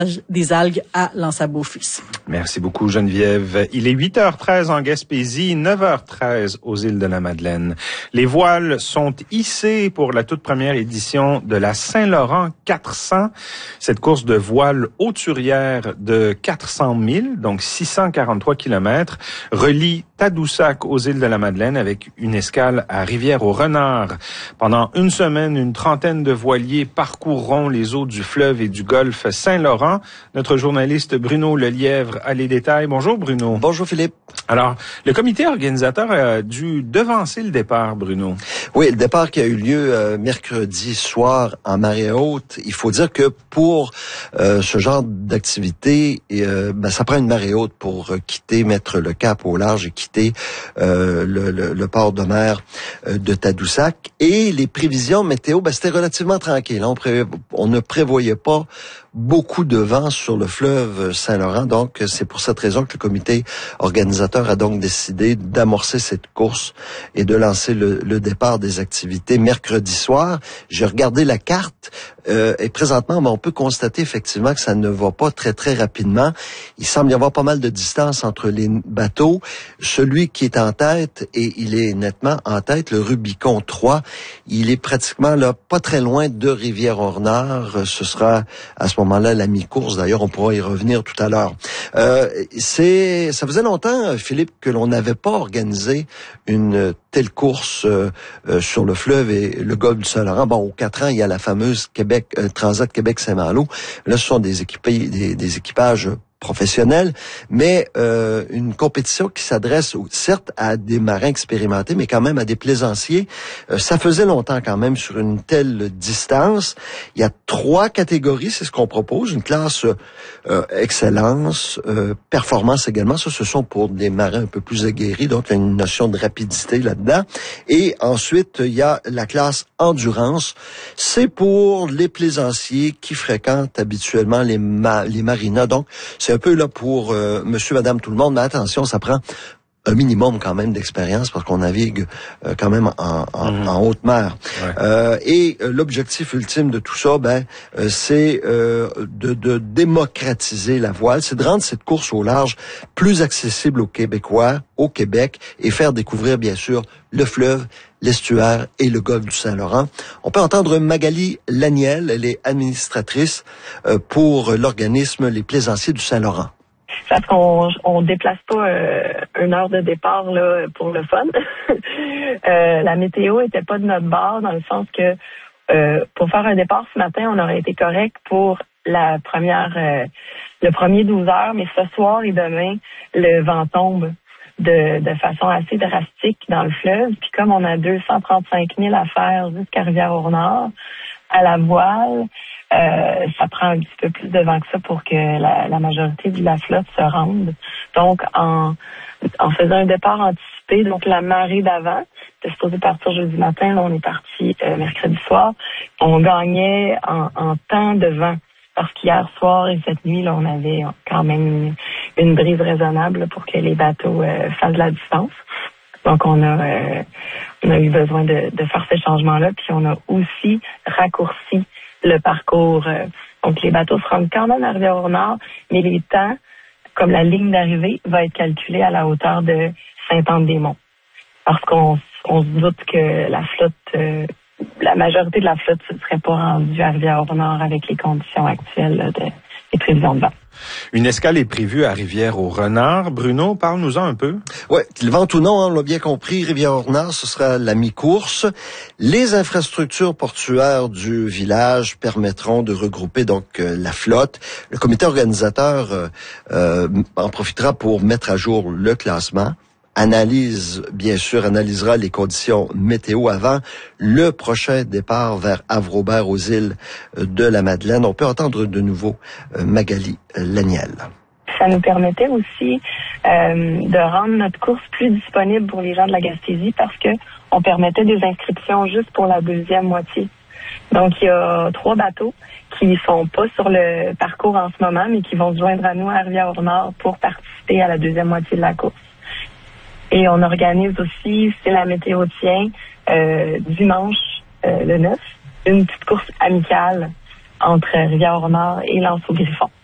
des algues à l'Anse-à-Beaufils. Merci beaucoup Geneviève. Il est 8h13 en Gaspésie, 9h13 aux îles de la Madeleine. Les voiles sont hissées pour la toute première édition de la Saint-Laurent 400. Cette course de voile hauturière de 400 000, donc 643 km, relie Tadoussac aux îles de la Madeleine avec une escale à Rivière-au-Renard. Pendant une semaine, une trentaine de voiliers parcourront les eaux du fleuve et du golfe Saint-Laurent. Notre journaliste Bruno Lelièvre a les détails. Bonjour Bruno. Bonjour Philippe. Alors, le comité organisateur a dû devancer le départ, Bruno. Oui, le départ qui a eu lieu mercredi soir en marée haute. Il faut dire que pour ce genre d'activité, ça prend une marée haute pour mettre le cap au large et quitter le port de mer de Tadoussac. Et les prévisions météo, c'était relativement tranquille. On ne prévoyait pas beaucoup de vent sur le fleuve Saint-Laurent. Donc, c'est pour cette raison que le comité organisateur a donc décidé d'amorcer cette course et de lancer le départ des activités mercredi soir. J'ai regardé la carte et présentement, on peut constater effectivement que ça ne va pas très, très rapidement. Il semble y avoir pas mal de distance entre les bateaux. Celui qui est en tête, et il est nettement en tête, le Rubicon 3, il est pratiquement là, pas très loin de Rivière-au-Renard. Ce sera à ce moment-là la mi-course. D'ailleurs, on pourra y revenir tout à l'heure. Ça faisait longtemps, Philippe, que l'on n'avait pas organisé une telle course sur le fleuve et le golfe du Saint-Laurent. Bon, aux 4 ans, il y a la fameuse Transat Québec-Saint-Malo. Là, ce sont des équipages professionnels, mais une compétition qui s'adresse certes à des marins expérimentés, mais quand même à des plaisanciers. Ça faisait longtemps quand même sur une telle distance. Il y a 3 catégories, c'est ce qu'on propose. Une classe excellence, performance également. Ça, ce sont pour des marins un peu plus aguerris, donc il y a une notion de rapidité là-dedans. Et ensuite, il y a la classe endurance. C'est pour les plaisanciers qui fréquentent habituellement les marinas. Donc, c'est un peu là pour monsieur, madame, tout le monde. Mais attention, ça prend un minimum quand même d'expérience parce qu'on navigue quand même en haute mer. Ouais. Et l'objectif ultime de tout ça, c'est de démocratiser la voile, c'est de rendre cette course au large plus accessible aux Québécois, au Québec, et faire découvrir bien sûr le fleuve, l'estuaire et le golfe du Saint-Laurent. On peut entendre Magali Laniel, elle est administratrice pour l'organisme Les Plaisanciers du Saint-Laurent. Parce qu'on déplace pas une heure de départ là pour le fun. La météo était pas de notre bord dans le sens que pour faire un départ ce matin, on aurait été correct pour le premier 12 heures, mais ce soir et demain, le vent tombe de façon assez drastique dans le fleuve. Puis comme on a 235 000 à faire jusqu'à Rivière-au-Renard, à la voile, ça prend un petit peu plus de vent que ça pour que la majorité de la flotte se rende. Donc, en faisant un départ anticipé, donc la marée d'avant, c'était supposé partir jeudi matin, là on est parti mercredi soir, on gagnait en temps de vent. Parce qu'hier soir et cette nuit, là, on avait quand même une brise raisonnable pour que les bateaux fassent de la distance. Donc, on a eu besoin de faire ces changements-là. Puis, on a aussi raccourci le parcours. Donc, les bateaux se rendent quand même à Rivière-au-Renard, mais les temps, comme la ligne d'arrivée, va être calculée à la hauteur de Sainte-Anne-des-Monts. Parce qu'on se doute que la flotte... la majorité de la flotte ne serait pas rendue à Rivière-au-Renard avec les conditions actuelles des prévisions de vent. Une escale est prévue à Rivière-au-Renard. Bruno, parle-nous-en un peu. Oui, le vent ou non, on l'a bien compris, Rivière-au-Renard, ce sera la mi-course. Les infrastructures portuaires du village permettront de regrouper donc la flotte. Le comité organisateur en profitera pour mettre à jour le classement. Analysera les conditions météo avant le prochain départ vers Havre-Aubert aux îles de la Madeleine. On peut entendre de nouveau Magali Laniel. Ça nous permettait aussi de rendre notre course plus disponible pour les gens de la Gaspésie parce que on permettait des inscriptions juste pour la deuxième moitié. Donc, il y a 3 bateaux qui sont pas sur le parcours en ce moment, mais qui vont se joindre à nous à Rivière-au-Nord pour participer à la deuxième moitié de la course. Et on organise aussi, si la météo tient, dimanche le 9, une petite course amicale entre Rivière-au-Nord et l'Anse-au-Griffon.